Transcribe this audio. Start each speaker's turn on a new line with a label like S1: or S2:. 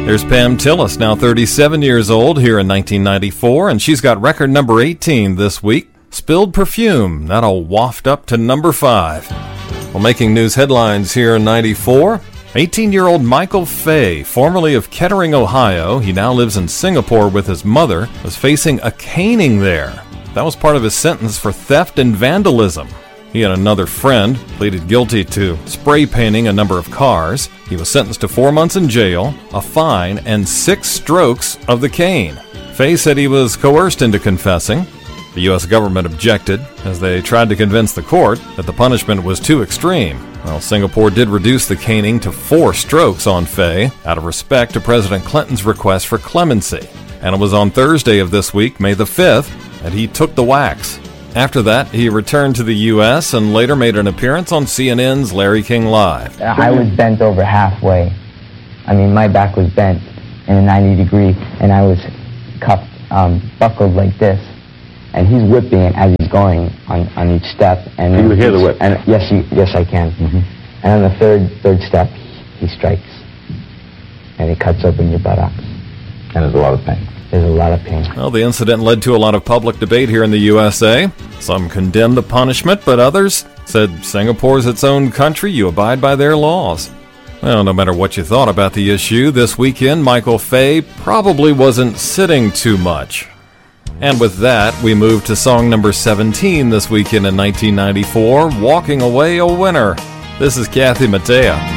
S1: There's Pam Tillis, now 37 years old, here in 1994, and she's got record number 18 this week, Spilled Perfume. That'll waft up to number 5. Well, making news headlines here in 94, 18-year-old Michael Fay, formerly of Kettering, Ohio, he now lives in Singapore with his mother, was facing a caning there. That was part of his sentence for theft and vandalism. He and another friend pleaded guilty to spray painting a number of cars. He was sentenced to 4 months in jail, a fine, and 6 strokes of the cane. Fay said he was coerced into confessing. The U.S. government objected as they tried to convince the court that the punishment was too extreme. Well, Singapore did reduce the caning to 4 strokes on Fay out of respect to President Clinton's request for clemency. And it was on Thursday of this week, May the 5th, that he took the wax. After that, he returned to the U.S. and later made an appearance on CNN's Larry King Live.
S2: I was bent over halfway. I mean, my back was bent in a 90 degree, and I was cuffed, buckled like this. And he's whipping it as he's going on each step. And
S3: you hear the whip?
S2: And yes, I can. Mm-hmm. And on the third step, he strikes, and he cuts open your buttocks.
S3: And there's a lot of pain.
S2: There's a lot of pain.
S1: Well, the incident led to a lot of public debate here in the USA. Some condemned the punishment, but others said Singapore's its own country. You abide by their laws. Well, no matter what you thought about the issue, this weekend, Michael Fay probably wasn't sitting too much. And with that, we move to song number 17 this weekend in 1994, Walking Away a Winner. This is Kathy Mattea.